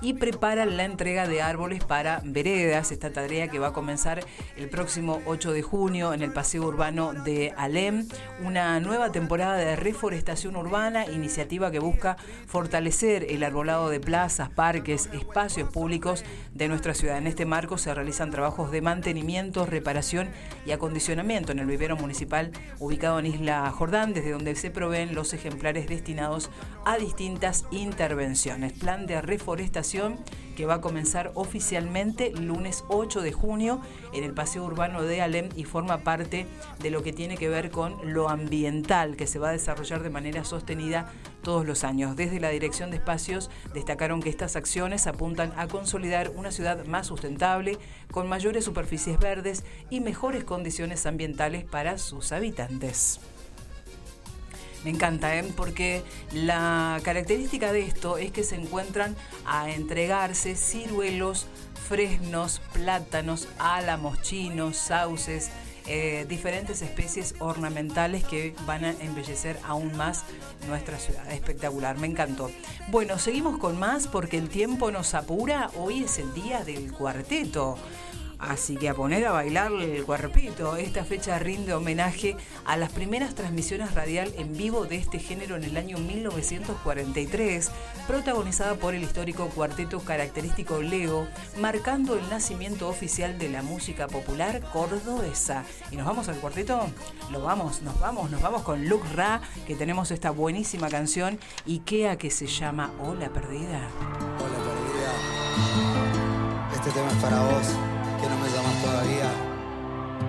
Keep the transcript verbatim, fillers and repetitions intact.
y preparan la entrega de árboles para veredas, esta tarea que va a comenzar el próximo ocho de junio en el Paseo Urbano de Alem, una nueva temporada de reforestación urbana, iniciativa que busca fortalecer el arbolado de plazas, parques, espacios públicos de nuestra ciudad. En este marco se realizan trabajos de mantenimiento, reparación y acondicionamiento en el vivero municipal ubicado en Isla Jordán, desde donde se proveen los ejemplares destinados a distintas intervenciones. Plan de reforestación que va a comenzar oficialmente el lunes ocho de junio en el Paseo Urbano de Alem y forma parte de lo que tiene que ver con lo ambiental, que se va a desarrollar de manera sostenida todos los años. Desde la Dirección de Espacios destacaron que estas acciones apuntan a consolidar una ciudad más sustentable, con mayores superficies verdes y mejores condiciones ambientales para sus habitantes. Me encanta, ¿eh? Porque la característica de esto es que se encuentran a entregarse ciruelos, fresnos, plátanos, álamos chinos, sauces, eh, diferentes especies ornamentales que van a embellecer aún más nuestra ciudad. Espectacular, me encantó. Bueno, seguimos con más porque el tiempo nos apura. Hoy es el día del cuarteto. Así que a poner a bailar el cuerpito. Esta fecha rinde homenaje a las primeras transmisiones radial en vivo de este género en el año mil novecientos cuarenta y tres, protagonizada por el histórico cuarteto característico Leo, marcando el nacimiento oficial de la música popular cordobesa. ¿Y nos vamos al cuarteto? Lo vamos, nos vamos, nos vamos con Luc Ra, que tenemos esta buenísima canción Ikea que se llama Hola Perdida. Hola Perdida. Este tema es para vos, que no me llamas todavía.